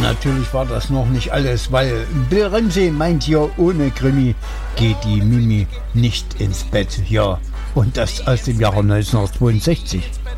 natürlich war das noch nicht alles, weil Bill Ramsey meint ja, ohne Krimi geht die Mimi nicht ins Bett. Ja, und das aus dem Jahre 1962.